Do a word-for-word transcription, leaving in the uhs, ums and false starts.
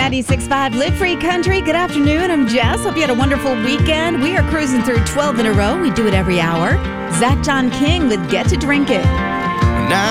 ninety-six point five Live Free Country. Good afternoon. I'm Jess. Hope you had a wonderful weekend. We are cruising through twelve in a row. We do it every hour. Zach John King with Get to Drink It.